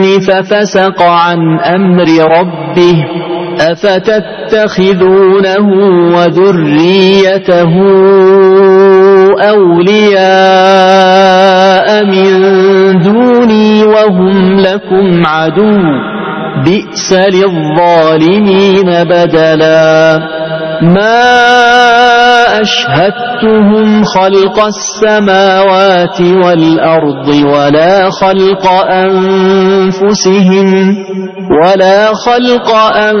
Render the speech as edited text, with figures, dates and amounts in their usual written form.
ففسق عن أمر ربه أفتتخذونه وذريته أولياء من دوني وهم لكم عدو بئس للظالمين بدلا ما أشهدتهم خلق السماوات والأرض ولا خلق أنفسهم